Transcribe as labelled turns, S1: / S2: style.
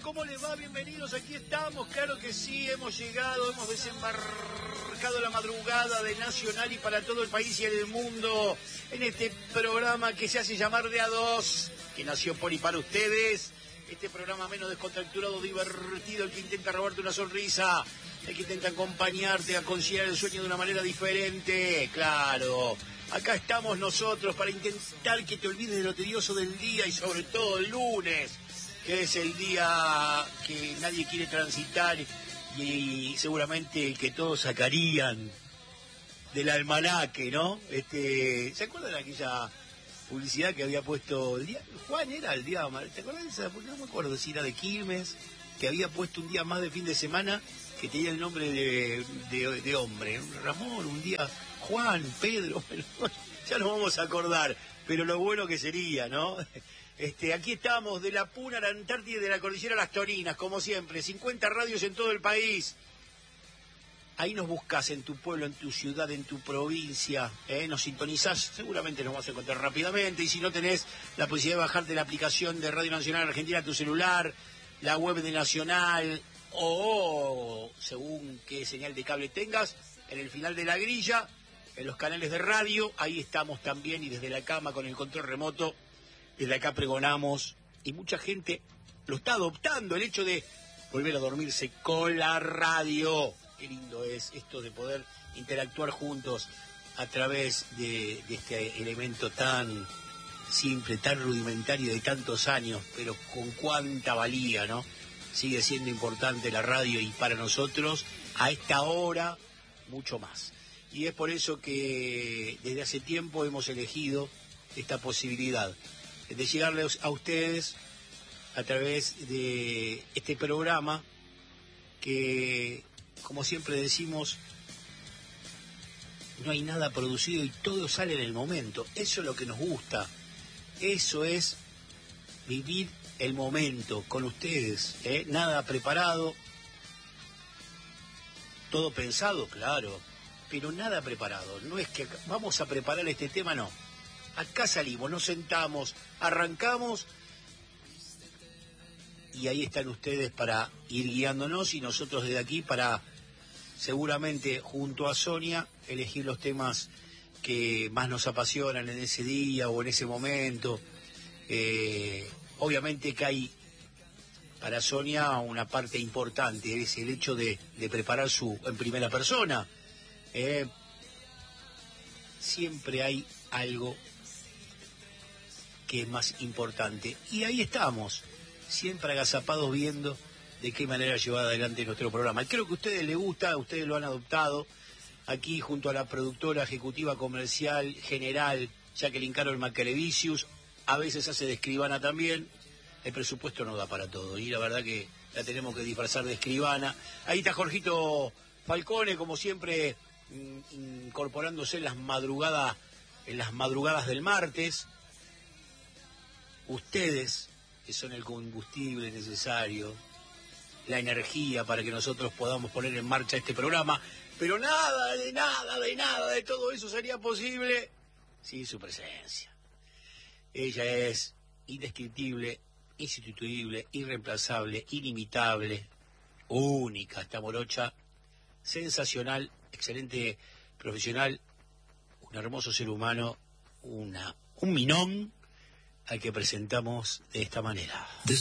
S1: ¿Cómo les va? Bienvenidos, aquí estamos, claro que sí, hemos llegado, hemos desembarcado la madrugada de Nacional y para todo el país y el mundo en este programa que se hace llamar De a Dos, que nació por y para ustedes, este programa menos descontracturado, divertido, el que intenta robarte una sonrisa, el que intenta acompañarte a conciliar el sueño de una manera diferente, claro. Acá estamos nosotros para intentar que te olvides de lo tedioso del día y sobre todo el lunes, que es el día que nadie quiere transitar y seguramente el que todos sacarían del almanaque, ¿no? ¿Se acuerdan de aquella publicidad que había puesto el día? Juan era el día, ¿te acuerdas de esa? Porque no me acuerdo si era de Quilmes, que había puesto un día más de fin de semana que tenía el nombre de hombre. Ramón, un día, Juan, Pedro, ya nos vamos a acordar, pero lo bueno que sería, ¿no? Aquí estamos, de la Puna a la Antártida y de la Cordillera a las Torinas, como siempre, 50 radios en todo el país. Ahí nos buscas en tu pueblo, en tu ciudad, en tu provincia, nos sintonizás, seguramente nos vas a encontrar rápidamente, y si no tenés la posibilidad de bajarte la aplicación de Radio Nacional Argentina a tu celular, la web de Nacional, o según qué señal de cable tengas, en el final de la grilla, en los canales de radio, ahí estamos también, y desde la cama con el control remoto, desde acá pregonamos, y mucha gente lo está adoptando, el hecho de volver a dormirse con la radio. Qué lindo es esto de poder interactuar juntos a través de este elemento tan simple, tan rudimentario de tantos años, pero con cuánta valía, ¿no? Sigue siendo importante la radio y para nosotros, a esta hora, mucho más. Y es por eso que desde hace tiempo hemos elegido esta posibilidad de llegarles a ustedes a través de este programa que, como siempre decimos, no hay nada producido y todo sale en el momento. Eso es lo que nos gusta. Eso es vivir el momento con ustedes, nada preparado, todo pensado, claro, pero nada preparado. No es que vamos a preparar este tema, no. Acá salimos, nos sentamos, arrancamos y ahí están ustedes para ir guiándonos y nosotros desde aquí para, seguramente junto a Sonia, elegir los temas que más nos apasionan en ese día o en ese momento. Obviamente que hay para Sonia una parte importante, es el hecho de preparar en primera persona. Siempre hay algo que es más importante. Y ahí estamos, siempre agazapados viendo de qué manera llevar adelante nuestro programa. Creo que a ustedes les gusta, ustedes lo han adoptado, aquí junto a la productora ejecutiva comercial general, Jacqueline Carol Macalevicius, a veces hace de escribana también, el presupuesto no da para todo, y la verdad que la tenemos que disfrazar de escribana. Ahí está Jorgito Falcone, como siempre, incorporándose en las madrugadas del martes. Ustedes, que son el combustible necesario, la energía para que nosotros podamos poner en marcha este programa, pero nada de todo eso sería posible sin su presencia. Ella es indescriptible, insustituible, irreemplazable, inimitable, única, esta morocha, sensacional, excelente profesional, un hermoso ser humano, un minón al que presentamos de esta manera.